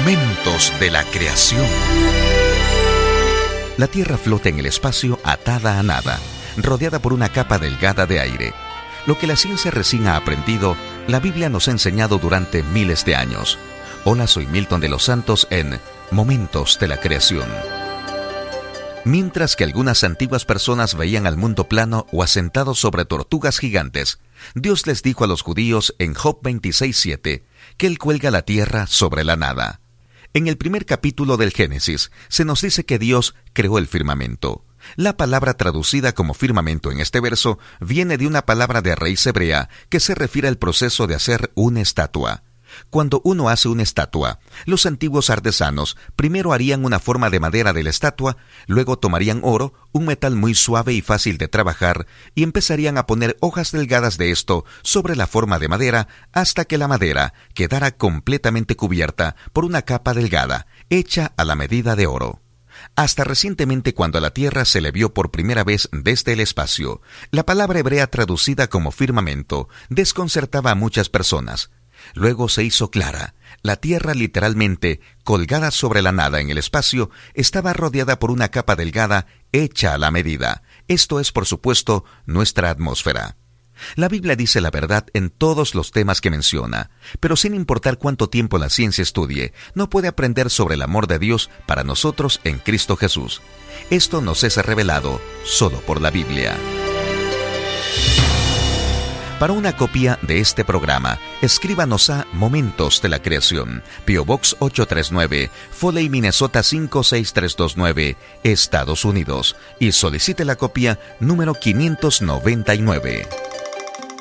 Momentos de la creación. La Tierra flota en el espacio atada a nada, rodeada por una capa delgada de aire. Lo que la ciencia recién ha aprendido, la Biblia nos ha enseñado durante miles de años. Hola, soy Milton de los Santos en Momentos de la Creación. Mientras que algunas antiguas personas veían al mundo plano o asentado sobre tortugas gigantes, Dios les dijo a los judíos en Job 26:7 que Él cuelga la tierra sobre la nada. En el primer capítulo del Génesis se nos dice que Dios creó el firmamento. La palabra traducida como firmamento en este verso viene de una palabra de raíz hebrea que se refiere al proceso de hacer una estatua. Cuando uno hace una estatua, los antiguos artesanos primero harían una forma de madera de la estatua, luego tomarían oro, un metal muy suave y fácil de trabajar, y empezarían a poner hojas delgadas de esto sobre la forma de madera hasta que la madera quedara completamente cubierta por una capa delgada, hecha a la medida de oro. Hasta recientemente, cuando a la Tierra se le vio por primera vez desde el espacio, la palabra hebrea traducida como firmamento desconcertaba a muchas personas. Luego se hizo clara. La Tierra, literalmente colgada sobre la nada en el espacio, estaba rodeada por una capa delgada hecha a la medida. Esto es, por supuesto, nuestra atmósfera. La Biblia dice la verdad en todos los temas que menciona, pero sin importar cuánto tiempo la ciencia estudie, no puede aprender sobre el amor de Dios para nosotros en Cristo Jesús. Esto nos es revelado solo por la Biblia. Para una copia de este programa, escríbanos a Momentos de la Creación, P.O. Box 839, Foley, Minnesota 56329, Estados Unidos, y solicite la copia número 599.